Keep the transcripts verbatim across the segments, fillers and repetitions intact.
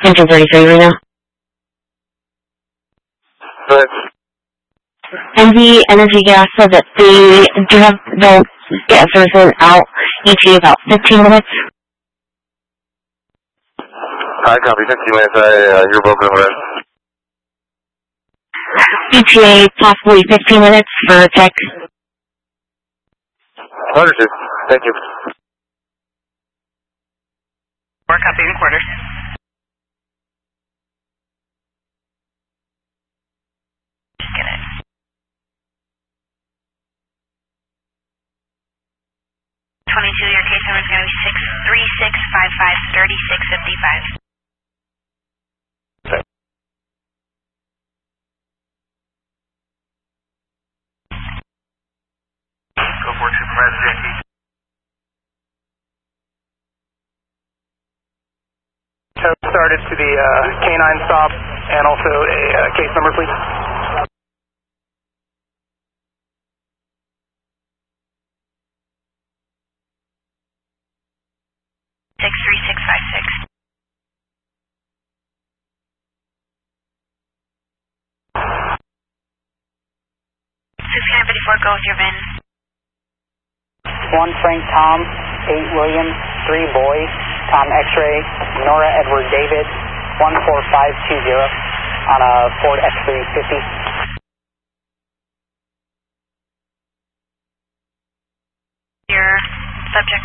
Engine thirty-three, Reno. Go ahead. M V Energy Gas said that they do have, they'll get a person out each day about fifteen minutes. I copy, fifteen minutes, I, uh, you're broken over there. E T A, possibly fifteen minutes for tech. Understood. Thank you. Four copy in quarters. Just get it. twenty-two, your case number is going to be six three six five five three six five five. Okay. Go for it, Supervisor Jackie. Started to the uh, K nine stop and also a uh, case number, please. six three six five six. sixty-nine fifty-four, go with your V I N. one Frank Tom, eight William, three Boy, Tom X-ray, Nora Edward David, one four five two zero on a Ford F three fifty. Your subject.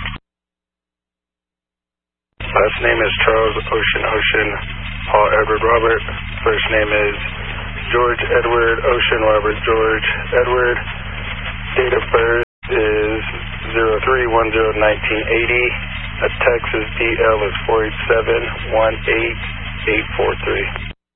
Last name is Charles Ocean Ocean Paul Edward Robert. First name is George Edward Ocean Robert George Edward. Date of birth is zero three one zero nineteen eighty. A Texas D L is four eight seven one eight eight four three.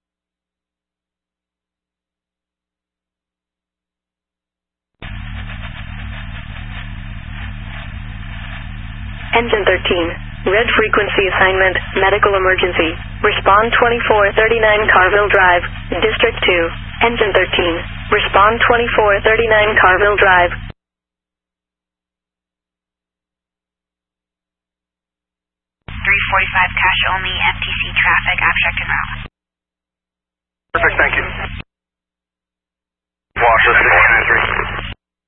Engine thirteen, red frequency assignment, medical emergency. Respond twenty-four thirty-nine Carville Drive, District two. Engine thirteen, respond twenty-four thirty-nine Carville Drive. three forty-five cash only, F T C traffic, abstract and route. Perfect, thank you.